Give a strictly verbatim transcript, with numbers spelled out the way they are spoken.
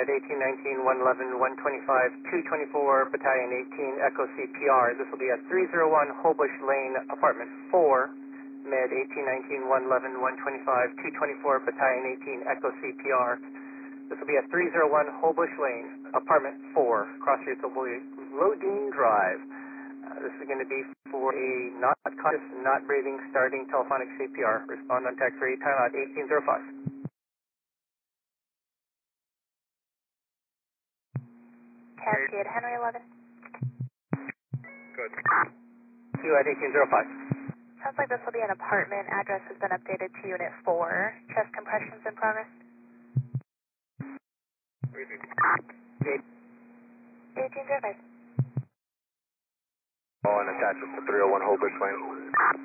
Med eighteen nineteen, one eleven, one twenty-five, two twenty-four, Battalion eighteen, Echo C P R. This will be at three oh one Holbush Lane, Apartment four, Med eighteen nineteen, one eleven, one twenty-five, two twenty-four, Battalion eighteen, Echo C P R. This will be at three oh one Holbush Lane, Apartment four, Cross Streets of Lodine Drive. Uh, this is going to be for a not conscious, not breathing, starting telephonic C P R. Respond on text rate, time out eighteen oh five. Cascade, Henry eleven. Good. You at eighteen oh five. Sounds like this will be an apartment. Address has been updated to Unit four. Chest compressions in progress. Breathing. eighteen oh five. All in attachment to three oh one Holbush Lane.